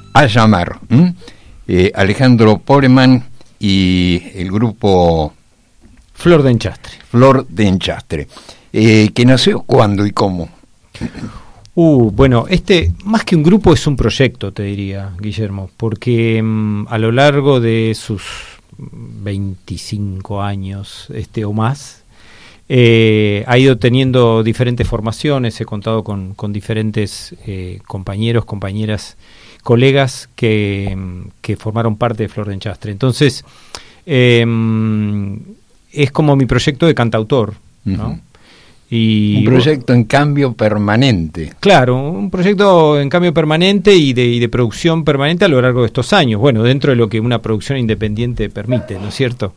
A llamar. Alejandro Poleman y el grupo Flor de Enchastre. Flor de Enchastre. ¿Que nació cuándo y cómo? Bueno, más que un grupo es un proyecto, te diría, Guillermo, porque a lo largo de sus 25 años o más, ha ido teniendo diferentes formaciones, he contado con diferentes compañeros, compañeras, colegas que formaron parte de Flor de Enchastre. Entonces, es como mi proyecto de cantautor, ¿no? Uh-huh. Y un proyecto en cambio permanente. Claro, un proyecto en cambio permanente y de producción permanente a lo largo de estos años. Bueno, dentro de lo que una producción independiente permite, ¿no es cierto?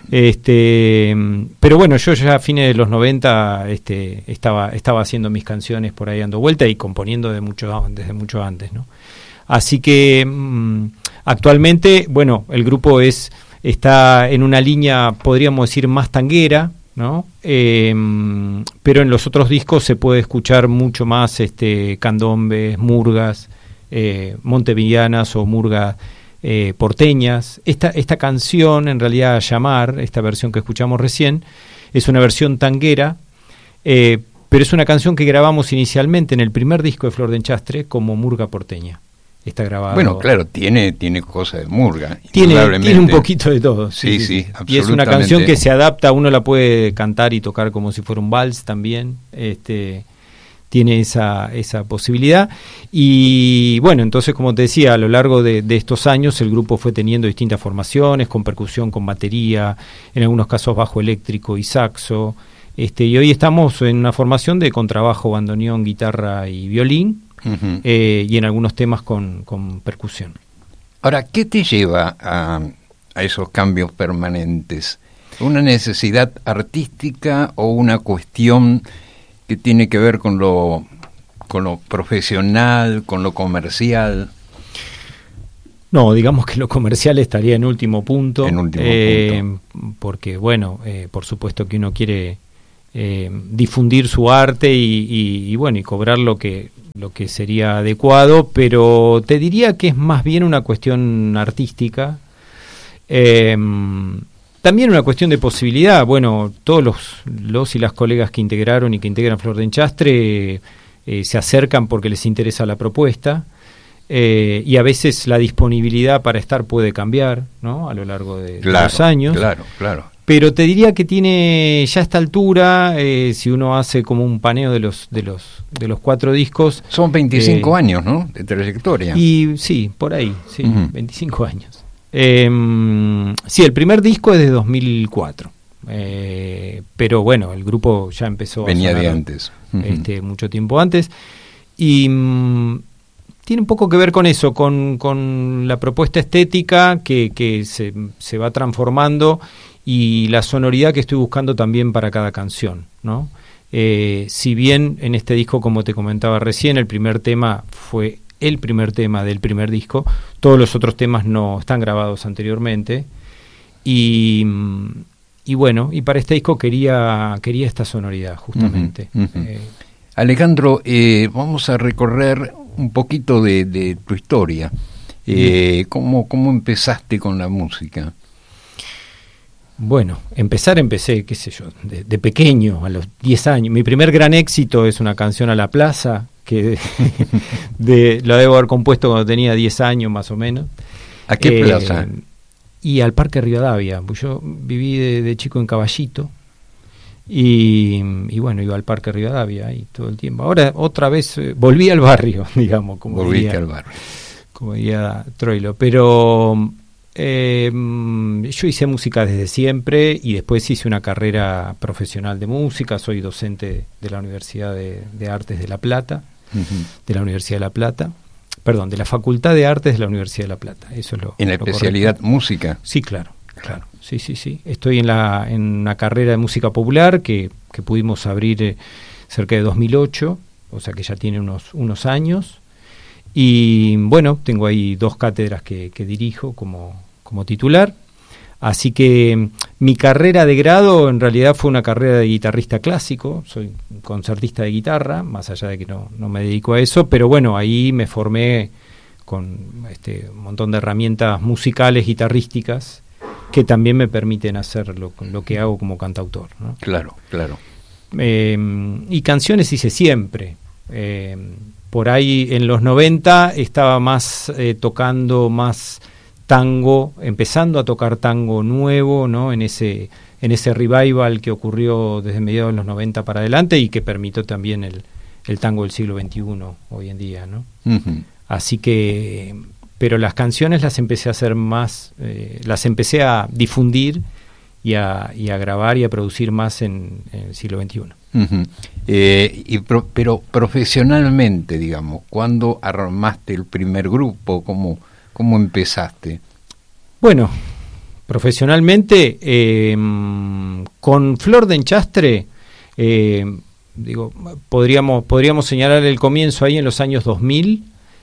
Pero bueno, yo ya a fines de los 90 estaba haciendo mis canciones por ahí dando vuelta y componiendo desde mucho antes, ¿no? Así que actualmente, bueno, el grupo está en una línea, podríamos decir, más tanguera, ¿no? Pero en los otros discos se puede escuchar mucho más candombes, murgas, montevideanas o murgas porteñas. Esta canción, en realidad, Llamar, esta versión que escuchamos recién, es una versión tanguera, pero es una canción que grabamos inicialmente en el primer disco de Flor de Enchastre como murga porteña. Está grabado. Bueno, claro, tiene cosas de murga. Tiene un poquito de todo. Sí, absolutamente. Y es una canción que se adapta, uno la puede cantar y tocar como si fuera un vals también. Tiene esa posibilidad. Y bueno, entonces, como te decía, a lo largo de estos años el grupo fue teniendo distintas formaciones, con percusión, con batería, en algunos casos bajo eléctrico y saxo. Y hoy estamos en una formación de contrabajo, bandoneón, guitarra y violín. Uh-huh. Y en algunos temas con percusión. Ahora, ¿qué te lleva a esos cambios permanentes? ¿Una necesidad artística o una cuestión que tiene que ver con lo profesional, con lo comercial? No, digamos que lo comercial estaría en último punto. Porque, bueno, por supuesto que uno quiere difundir su arte y bueno, y cobrar lo que sería adecuado, pero te diría que es más bien una cuestión artística, también una cuestión de posibilidad. Bueno, todos los y las colegas que integraron y que integran Flor de Enchastre se acercan porque les interesa la propuesta, y a veces la disponibilidad para estar puede cambiar, ¿no? A lo largo de los años. Claro. Pero te diría que tiene ya a esta altura, si uno hace como un paneo de los 4 discos... Son 25 años, ¿no? De trayectoria. Y sí, por ahí, sí, uh-huh. 25 años. Sí, el primer disco es de 2004. Pero bueno, el grupo ya empezó Venía a sonar de antes. Uh-huh. Mucho tiempo antes. Y tiene un poco que ver con eso, con la propuesta estética que se va transformando y la sonoridad que estoy buscando también para cada canción, ¿no? Si bien en este disco, como te comentaba recién, el primer tema fue el primer tema del primer disco, todos los otros temas no están grabados anteriormente, y bueno, y para este disco quería esta sonoridad, justamente. Uh-huh, uh-huh. Alejandro, vamos a recorrer un poquito de tu historia. ¿Cómo empezaste con la música? Bueno, empecé, qué sé yo, de pequeño, a los 10 años. Mi primer gran éxito es una canción a la plaza, que la debo haber compuesto cuando tenía 10 años más o menos. ¿A qué plaza? Y al Parque Rivadavia. Yo viví de chico en Caballito y bueno, iba al Parque Rivadavia ahí todo el tiempo. Ahora otra vez volví al barrio, digamos. Volviste al barrio. Como diría Troilo, pero... yo hice música desde siempre y después hice una carrera profesional de música. Soy docente de la Universidad de Artes de La Plata, uh-huh. De la Universidad de La Plata, perdón, de la Facultad de Artes de la Universidad de La Plata. Eso es ¿En la especialidad correcto. Música? Sí, claro. Sí. Estoy en una carrera de música popular que pudimos abrir cerca de 2008, o sea que ya tiene unos años. Y bueno, tengo ahí 2 cátedras que dirijo como titular, así que mi carrera de grado en realidad fue una carrera de guitarrista clásico. Soy concertista de guitarra, más allá de que no me dedico a eso, pero bueno, ahí me formé un montón de herramientas musicales, guitarrísticas, que también me permiten hacer lo que hago como cantautor, ¿no? Claro, claro. Y canciones hice siempre. Por ahí en los 90 estaba más tocando más tango, empezando a tocar tango nuevo, ¿no? En ese revival que ocurrió desde mediados de los 90 para adelante y que permitió también el tango del siglo XXI hoy en día, ¿no? Uh-huh. Así que, pero las canciones las empecé a hacer más, las empecé a difundir y a grabar y a producir más en el siglo XXI. Uh-huh. Pero profesionalmente, digamos, ¿cuándo armaste el primer grupo? ¿Cómo empezaste? Bueno, profesionalmente, con Flor de Enchastre, podríamos señalar el comienzo ahí en los años 2000,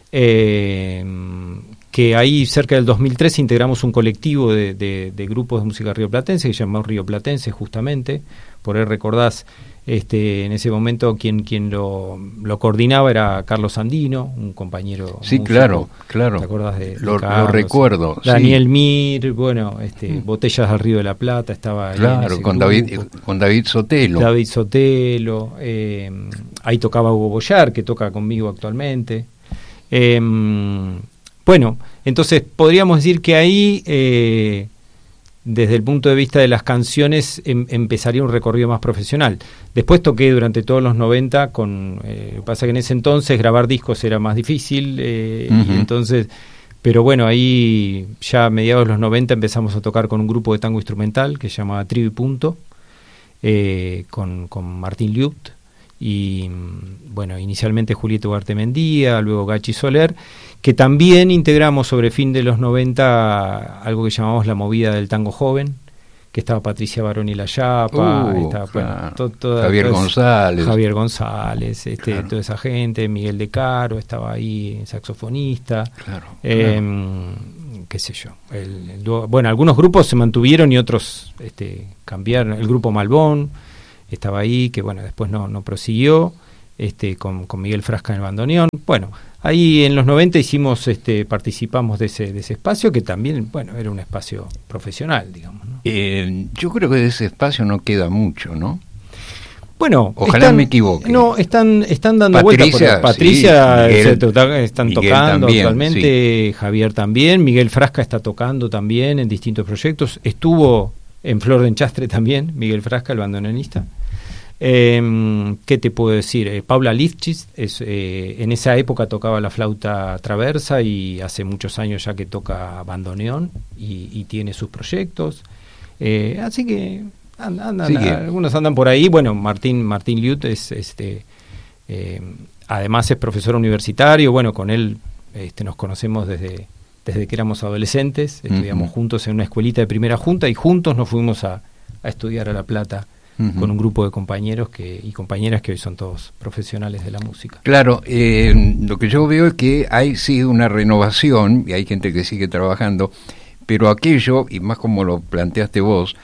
que ahí cerca del 2003 integramos un colectivo de grupos de música rioplatense que se llamó Río Platense, justamente. Por ahí recordás, en ese momento quien lo coordinaba era Carlos Andino, un compañero. Sí, músico. Claro. ¿Te acordás de lo Carlos? Lo recuerdo. Daniel sí. Mir, bueno, Botellas del Río de la Plata estaba ahí. Claro, con David Sotelo. David Sotelo, ahí tocaba Hugo Boyar, que toca conmigo actualmente. Bueno, entonces podríamos decir que ahí, desde el punto de vista de las canciones, empezaría un recorrido más profesional. Después toqué durante todos los 90 pasa que en ese entonces grabar discos era más difícil, uh-huh. Y entonces, pero bueno, ahí ya a mediados de los 90 empezamos a tocar con un grupo de tango instrumental que se llamaba Trío y Punto, con Martín Liut, y bueno, inicialmente Julieta Ugarte Mendía, luego Gachi Soler, que también integramos sobre fin de los 90 algo que llamamos la movida del tango joven, que estaba Patricia Baroni La Yapa, estaba, claro. bueno, Javier González, claro. Toda esa gente, Miguel De Caro estaba ahí, saxofonista, claro. qué sé yo. Bueno, algunos grupos se mantuvieron y otros cambiaron. El grupo Malbón estaba ahí, que bueno, después no prosiguió, con Miguel Frasca en el bandoneón. Bueno, ahí en los 90 participamos de ese espacio, que también, bueno, era un espacio profesional, digamos, ¿no? Yo creo que de ese espacio no queda mucho, ¿no? Bueno, ojalá me equivoque. No, están dando Patricia, vueltas. Patricia, sí, están Miguel tocando también, actualmente, sí. Javier también, Miguel Frasca está tocando también en distintos proyectos. Estuvo en Flor de Enchastre también, Miguel Frasca, el bandoneonista. ¿Qué te puedo decir? Paula Lifchitz en esa época tocaba la flauta traversa y hace muchos años ya que toca bandoneón y tiene sus proyectos. Así que algunos andan por ahí. Bueno, Martín Liut además es profesor universitario. Bueno, con él nos conocemos desde que éramos adolescentes. Estudiamos juntos en una escuelita de primera junta y juntos nos fuimos a estudiar a La Plata. Uh-huh. Con un grupo de compañeros y compañeras que hoy son todos profesionales de la música. Claro, lo que yo veo es que hay sí una renovación y hay gente que sigue trabajando, pero aquello, y más como lo planteaste vos,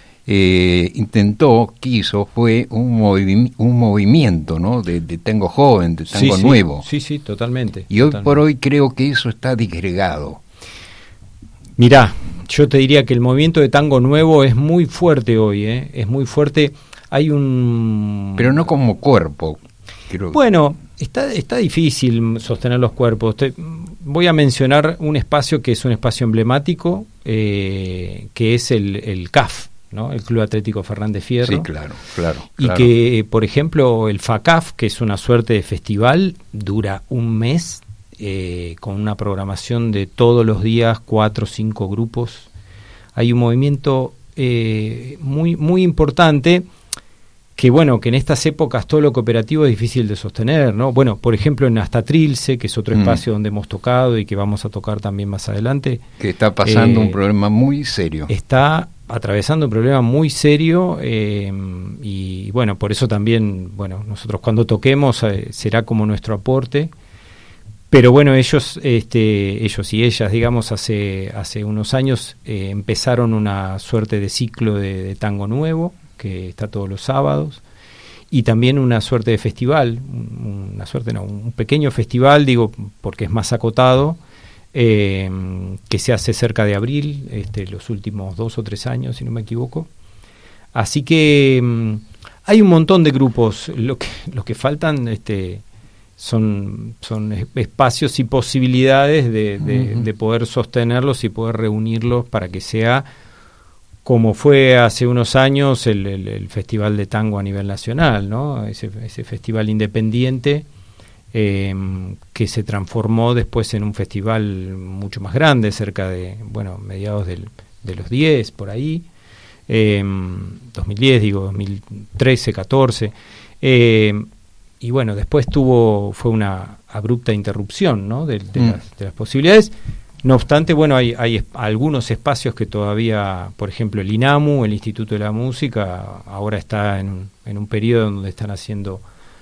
fue un movimiento, ¿no? De tango joven, de tango nuevo. Sí, totalmente. Y hoy por hoy creo que eso está disgregado. Mirá, yo te diría que el movimiento de tango nuevo es muy fuerte hoy, es muy fuerte. Hay pero no como cuerpo. Bueno, está difícil sostener los cuerpos. Voy a mencionar un espacio que es un espacio emblemático, que es el CAF, ¿no? El Club Atlético Fernández Fierro. Sí, claro. Y que, por ejemplo, el FACAF, que es una suerte de festival, dura un mes, con una programación de todos los días, 4 o 5 grupos. Hay un movimiento muy, muy importante, que bueno, que en estas épocas todo lo cooperativo es difícil de sostener, ¿no? Bueno, por ejemplo en Hasta Trilce, que es otro espacio donde hemos tocado y que vamos a tocar también más adelante. Que está pasando un problema muy serio. Está atravesando un problema muy serio, y bueno, por eso también, bueno, nosotros cuando toquemos será como nuestro aporte. Pero bueno, ellos y ellas, digamos, hace unos años empezaron una suerte de ciclo de tango nuevo, que está todos los sábados, y también una suerte de festival, un pequeño festival, digo, porque es más acotado, que se hace cerca de abril, los últimos 2 o 3 años, si no me equivoco. Así que hay un montón de grupos. Lo que faltan son espacios y posibilidades de poder sostenerlos y poder reunirlos para que sea como fue hace unos años el Festival de Tango a nivel nacional, ¿no? Ese festival independiente que se transformó después en un festival mucho más grande, cerca de, mediados de los 10, por ahí, 2010, 2013, 14, y bueno, después fue una abrupta interrupción, ¿no? de las posibilidades. No obstante, hay algunos espacios que todavía, por ejemplo, el INAMU, el Instituto de la Música, ahora está en un periodo donde están haciendo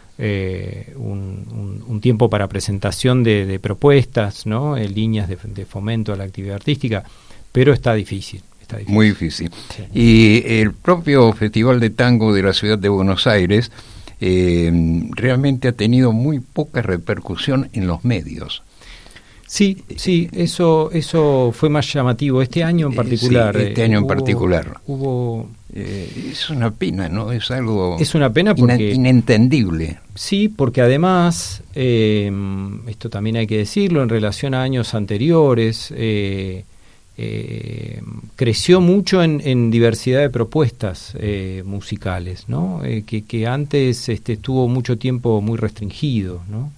un tiempo para presentación de propuestas, ¿no? Líneas de fomento a la actividad artística, pero está difícil. Muy difícil. Sí. Y el propio Festival de Tango de la Ciudad de Buenos Aires realmente ha tenido muy poca repercusión en los medios. Sí, eso fue más llamativo este año en particular. Sí, este año en particular. Hubo es una pena, ¿no? Es algo. Es una pena porque inentendible. Sí, porque además esto también hay que decirlo en relación a años anteriores. Creció mucho en diversidad de propuestas musicales, ¿no? Que antes estuvo mucho tiempo muy restringido, ¿no?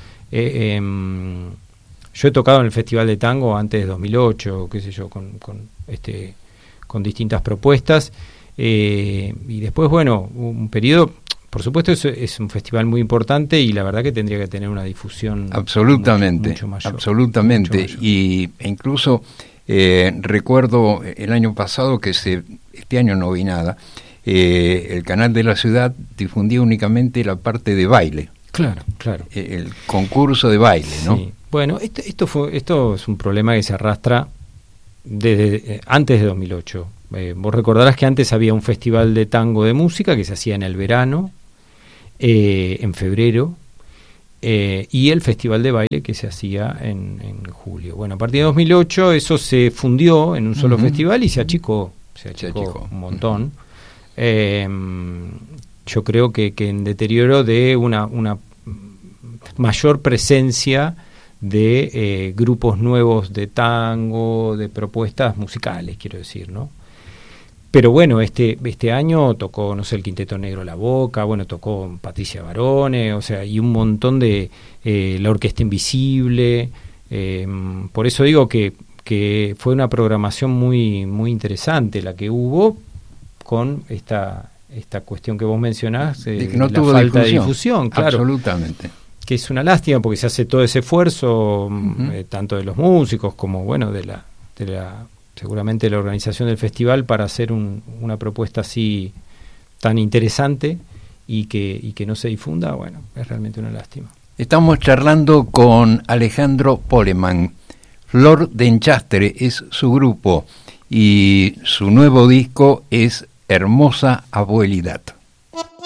Yo he tocado en el Festival de Tango antes de 2008, qué sé yo, con distintas propuestas, y después, un periodo. Por supuesto, es un festival muy importante y la verdad que tendría que tener una difusión absolutamente, mucho mayor. Absolutamente, mucho mayor. E incluso recuerdo el año pasado que este año no vi nada, el canal de la ciudad difundía únicamente la parte de baile. Claro. El concurso de baile, ¿no? Sí. Bueno, esto es un problema que se arrastra desde antes de 2008. Vos recordarás que antes había un festival de tango de música que se hacía en el verano, en febrero, y el festival de baile que se hacía en julio. Bueno, a partir de 2008 eso se fundió en un solo festival y se achicó un montón. Yo creo que en deterioro de una mayor presencia de grupos nuevos de tango, de propuestas musicales, quiero decir, ¿no? Pero bueno, este año tocó, no sé, el Quinteto Negro La Boca, tocó Patricia Barone, y un montón de la Orquesta Invisible. Por eso digo que fue una programación muy muy interesante la que hubo con esta cuestión que vos mencionás, de que no la tuvo falta de difusión, claro. Absolutamente. Que es una lástima porque se hace todo ese esfuerzo, tanto de los músicos como seguramente la organización del festival para hacer una propuesta así tan interesante y que no se difunda. Es realmente una lástima. Estamos charlando con Alejandro Poleman. Flor de Enchastre es su grupo y su nuevo disco es Hermosa Abuelidad.